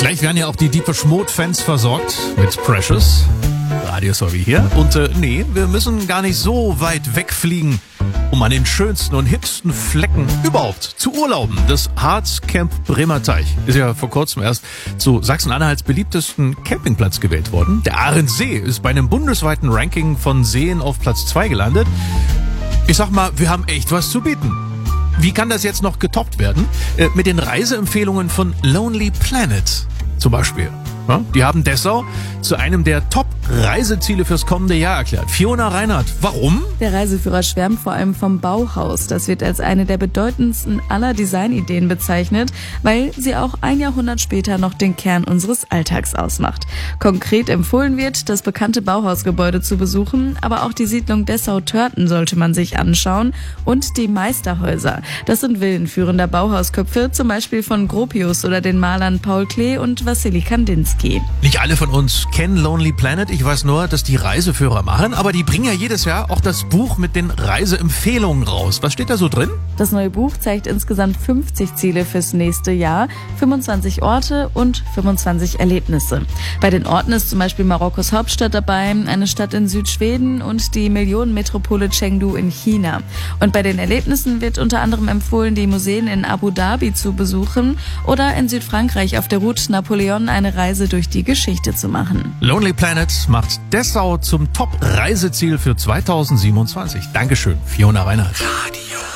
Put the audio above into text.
Gleich werden ja auch die Deepesh Mode-Fans versorgt mit Precious. Radio Sorry hier. Und nee, wir müssen gar nicht so weit wegfliegen, um an den schönsten und hipsten Flecken überhaupt zu urlauben. Das Harz Camp Bremer Teich ist ja vor kurzem erst zu Sachsen-Anhalts beliebtesten Campingplatz gewählt worden. Der Ahrensee ist bei einem bundesweiten Ranking von Seen auf Platz 2 gelandet. Ich sag mal, wir haben echt was zu bieten. Wie kann das jetzt noch getoppt werden? Mit den Reiseempfehlungen von Lonely Planet zum Beispiel. Ja, die haben Dessau zu einem der Top-Reiseziele fürs kommende Jahr erklärt. Fiona Reinhardt, warum? Der Reiseführer schwärmt vor allem vom Bauhaus. Das wird als eine der bedeutendsten aller Designideen bezeichnet, weil sie auch ein Jahrhundert später noch den Kern unseres Alltags ausmacht. Konkret empfohlen wird, das bekannte Bauhausgebäude zu besuchen, aber auch die Siedlung Dessau-Törten sollte man sich anschauen und die Meisterhäuser. Das sind Villen führender Bauhausköpfe, zum Beispiel von Gropius oder den Malern Paul Klee und Wassily Kandinsky. Nicht alle von uns kennen Lonely Planet. Ich weiß nur, dass die Reiseführer machen, aber die bringen ja jedes Jahr auch das Buch mit den Reiseempfehlungen raus. Was steht da so drin? Das neue Buch zeigt insgesamt 50 Ziele fürs nächste Jahr, 25 Orte und 25 Erlebnisse. Bei den Orten ist zum Beispiel Marokkos Hauptstadt dabei, eine Stadt in Südschweden und die Millionenmetropole Chengdu in China. Und bei den Erlebnissen wird unter anderem empfohlen, die Museen in Abu Dhabi zu besuchen oder in Südfrankreich auf der Route Napoleon eine Reise durch die Geschichte zu machen. Lonely Planet macht Dessau zum Top-Reiseziel für 2027. Dankeschön, Fiona Reinhardt. Radio